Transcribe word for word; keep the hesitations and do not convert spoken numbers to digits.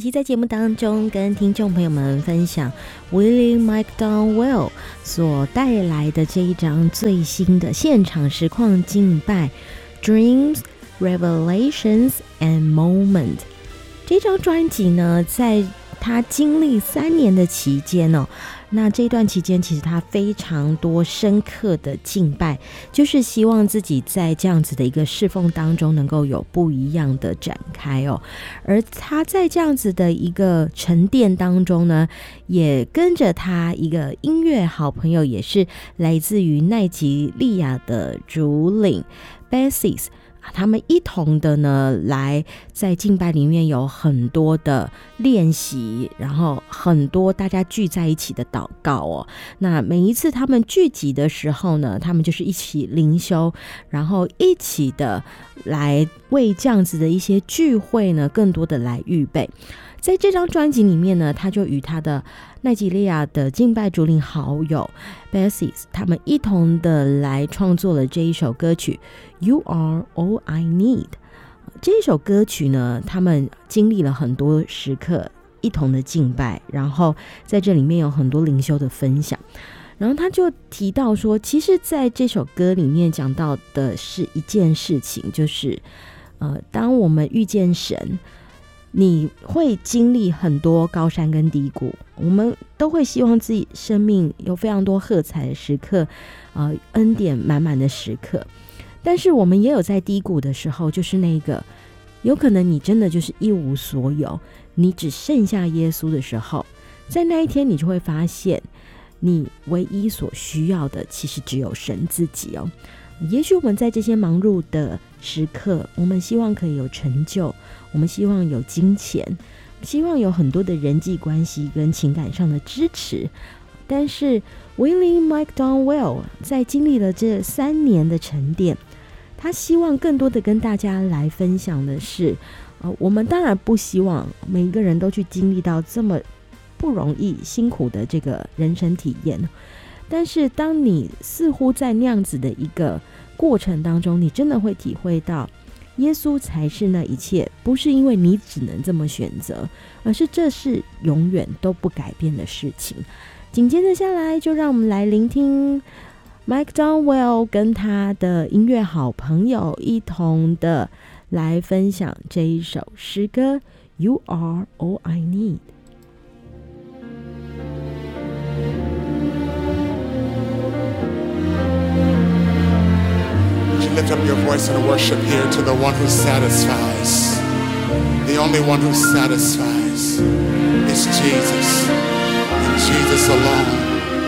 期在节目当中跟听众朋友们分享 Willie McDowell 所带来的这一张最新的现场实况敬拜 Dreams, Revelations and Moment。 这张专辑呢，在他经历三年的期间哦，那这段期间其实他非常多深刻的敬拜，就是希望自己在这样子的一个侍奉当中能够有不一样的展开哦。而他在这样子的一个沉淀当中呢，也跟着他一个音乐好朋友，也是来自于奈及利亚的主领 Bassist，他们一同的呢，来在敬拜里面有很多的练习，然后很多大家聚在一起的祷告哦。那每一次他们聚集的时候呢，他们就是一起灵修，然后一起的来为这样子的一些聚会呢，更多的来预备。在这张专辑里面呢，他就与他的奈及利亚的敬拜主领好友 Bassist 他们一同的来创作了这一首歌曲 You Are All I Need。 这一首歌曲呢，他们经历了很多时刻一同的敬拜，然后在这里面有很多灵修的分享。然后他就提到说，其实在这首歌里面讲到的是一件事情，就是呃，当我们遇见神，你会经历很多高山跟低谷，我们都会希望自己生命有非常多喝彩的时刻，呃，恩典满满的时刻。但是我们也有在低谷的时候，就是那个有可能你真的就是一无所有，你只剩下耶稣的时候，在那一天你就会发现，你唯一所需要的其实只有神自己哦。也许我们在这些忙碌的时刻，我们希望可以有成就，我们希望有金钱，希望有很多的人际关系跟情感上的支持。但是 Willie McDowell 在经历了这三年的沉淀，他希望更多的跟大家来分享的是，呃，我们当然不希望每一个人都去经历到这么不容易辛苦的这个人生体验，但是当你似乎在那样子的一个过程当中，你真的会体会到耶稣才是那一切，不是因为你只能这么选择，而是这是永远都不改变的事情。紧接着下来，就让我们来聆听 McDowell 跟他的音乐好朋友一同的来分享这一首诗歌 You Are All I Need。Lift up your voice and worship here to the one who satisfies. The only one who satisfies is Jesus, and Jesus alone.